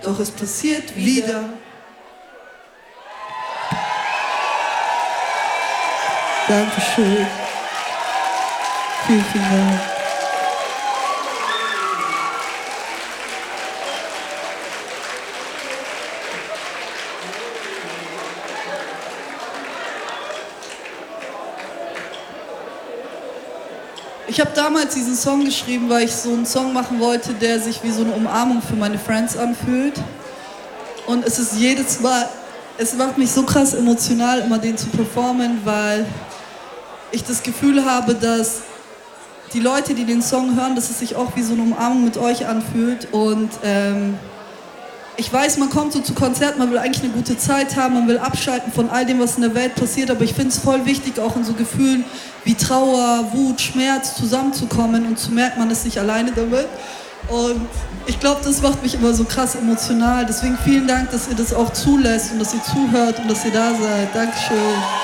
doch es passiert wieder. Dankeschön. Vielen, vielen Dank. Ich habe damals diesen Song geschrieben, weil ich so einen Song machen wollte, der sich wie so eine Umarmung für meine Friends anfühlt. Und es ist jedes Mal, es macht mich so krass emotional, immer den zu performen, weil ich das Gefühl habe, dass die Leute, die den Song hören, dass es sich auch wie so eine Umarmung mit euch anfühlt. Und ich weiß, man kommt so zu Konzerten, man will eigentlich eine gute Zeit haben, man will abschalten von all dem, was in der Welt passiert, aber ich finde es voll wichtig, auch in so Gefühlen wie Trauer, Wut, Schmerz zusammenzukommen und zu merken, man ist nicht alleine damit. Und ich glaube, das macht mich immer so krass emotional. Deswegen vielen Dank, dass ihr das auch zulässt und dass ihr zuhört und dass ihr da seid. Dankeschön.